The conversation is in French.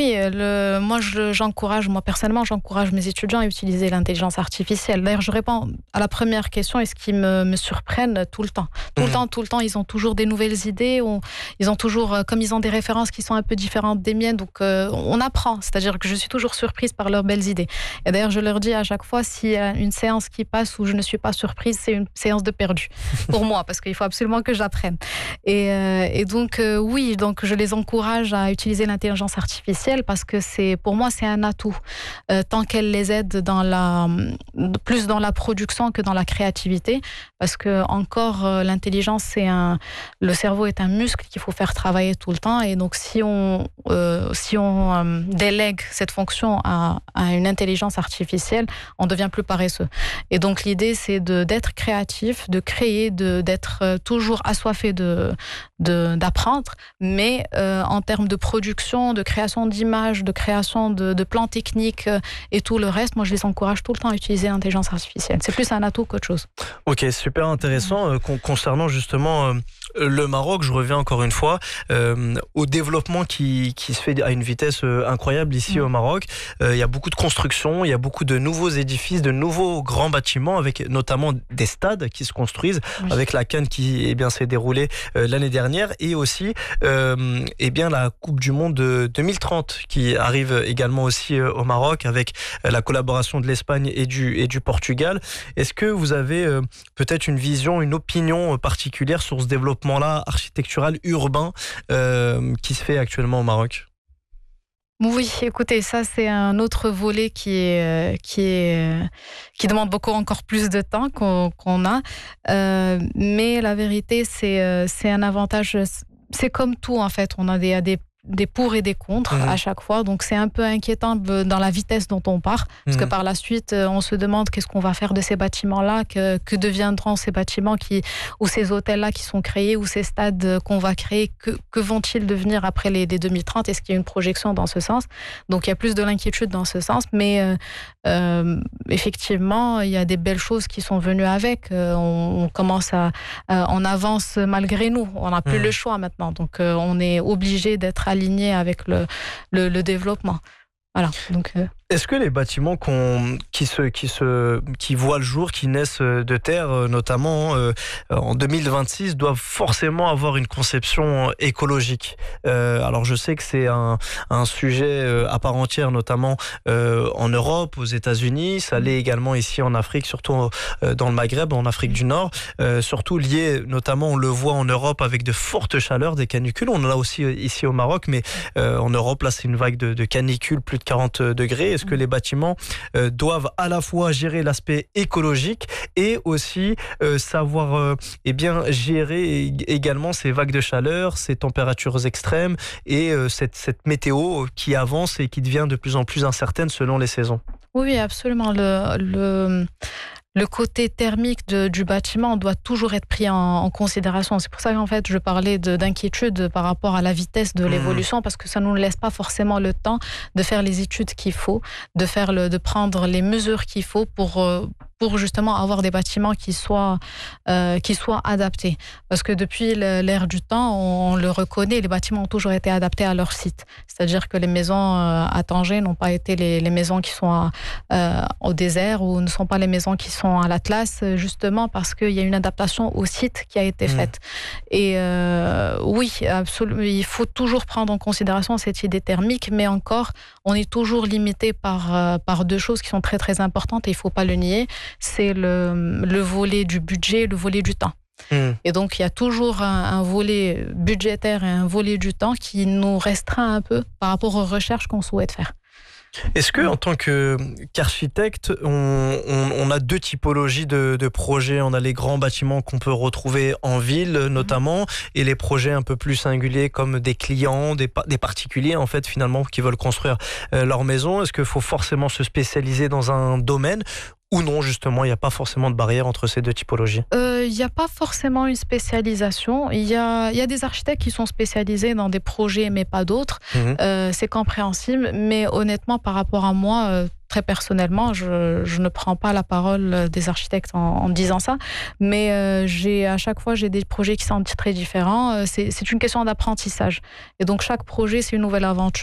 Oui, moi personnellement, j'encourage mes étudiants à utiliser l'intelligence artificielle. D'ailleurs, je réponds à la première question et ce qui me surprennent tout le temps. Tout le temps, ils ont toujours des nouvelles idées. Ils ont toujours, comme ils ont des références qui sont un peu différentes des miennes, donc on apprend. C'est-à-dire que je suis toujours surprise par leurs belles idées. Et d'ailleurs, je leur dis à chaque fois, s'il y a une séance qui passe où je ne suis pas surprise, c'est une séance de perdu pour moi, parce qu'il faut absolument que j'apprenne. Et donc, oui, donc je les encourage à utiliser l'intelligence artificielle parce que pour moi, c'est un atout. Tant qu'elle les aide plus dans la production que dans la créativité, parce que encore, l'intelligence, le cerveau est un muscle qu'il faut faire travailler tout le temps. Et donc, si on délègue cette fonction à une intelligence artificielle, on devient plus paresseux. Et donc, l'idée, c'est d'être créatif, de créer, d'être toujours assoiffé d'apprendre, mais en termes de production, de création d'images, de création de plans techniques et tout le reste, moi, je les encourage tout le temps à utiliser l'intelligence artificielle. C'est plus un atout qu'autre chose. Ok, super intéressant. Concernant justement le Maroc, je reviens encore une fois au développement qui se fait à une vitesse incroyable ici au Maroc. Il y a beaucoup de constructions, il y a beaucoup de nouveaux édifices, de nouveaux grands bâtiments, avec notamment des stades qui se construisent, avec la CAN qui s'est déroulée l'année dernière, et aussi la Coupe du Monde de 2030 qui arrive également aussi au Maroc, avec la collaboration de l'Espagne et du Portugal. Est-ce que vous avez peut-être une vision, une opinion particulière sur ce développement-là architectural urbain qui se fait actuellement au Maroc ? Oui, écoutez, ça c'est un autre volet qui demande encore plus de temps qu'on a. Mais la vérité, c'est un avantage. C'est comme tout en fait. On a des pour et des contre à chaque fois. Donc, c'est un peu inquiétant dans la vitesse dont on part. Parce que par la suite, on se demande qu'est-ce qu'on va faire de ces bâtiments-là, que deviendront ces bâtiments ou ces hôtels-là qui sont créés, ou ces stades qu'on va créer, que vont-ils devenir après les 2030? Est-ce qu'il y a une projection dans ce sens? Donc, il y a plus de l'inquiétude dans ce sens. Mais effectivement, il y a des belles choses qui sont venues avec. On commence on avance malgré nous. On n'a plus le choix maintenant. Donc, on est obligé d'être aligné avec le développement. Voilà. Donc, est-ce que les bâtiments qui voient le jour, qui naissent de terre, notamment en 2026, doivent forcément avoir une conception écologique? Alors je sais que c'est un sujet à part entière, notamment en Europe, aux États-Unis, ça l'est également ici en Afrique, surtout dans le Maghreb, en Afrique du Nord, surtout lié, notamment on le voit en Europe avec de fortes chaleurs, des canicules. On en a aussi ici au Maroc, mais en Europe, là c'est une vague de canicules, plus de 40 degrés. Est-ce que les bâtiments doivent à la fois gérer l'aspect écologique et aussi savoir gérer également ces vagues de chaleur, ces températures extrêmes et cette météo qui avance et qui devient de plus en plus incertaine selon les saisons? Oui, absolument. Le côté thermique du bâtiment doit toujours être pris en considération. C'est pour ça qu'en fait, je parlais d'inquiétude par rapport à la vitesse de l'évolution, parce que ça ne nous laisse pas forcément le temps de faire les études qu'il faut, de prendre les mesures qu'il faut pour justement avoir des bâtiments qui soient adaptés. Parce que depuis l'ère du temps, on le reconnaît, les bâtiments ont toujours été adaptés à leur site. C'est-à-dire que les maisons à Tanger n'ont pas été les maisons qui sont au désert, ou ne sont pas les maisons qui sont à l'Atlas, justement parce qu'il y a une adaptation au site qui a été faite. Et oui, absolument, il faut toujours prendre en considération cette idée thermique, mais encore, on est toujours limité par deux choses qui sont très très importantes et il ne faut pas le nier. C'est le volet du budget, le volet du temps. Et donc, il y a toujours un volet budgétaire et un volet du temps qui nous restreint un peu par rapport aux recherches qu'on souhaite faire. Est-ce que, en tant qu'architecte, on a deux typologies de projets? On a les grands bâtiments qu'on peut retrouver en ville, notamment, et les projets un peu plus singuliers comme des clients, des particuliers, en fait, finalement, qui veulent construire leur maison. Est-ce qu'il faut forcément se spécialiser dans un domaine? Ou non, justement, il n'y a pas forcément de barrière entre ces deux typologies? Il n'y a pas forcément une spécialisation. Il y a des architectes qui sont spécialisés dans des projets, mais pas d'autres. C'est compréhensible. Mais honnêtement, par rapport à moi, très personnellement, je ne prends pas la parole des architectes en disant ça. Mais à chaque fois, j'ai des projets qui sont très différents. C'est une question d'apprentissage. Et donc, chaque projet, c'est une nouvelle aventure.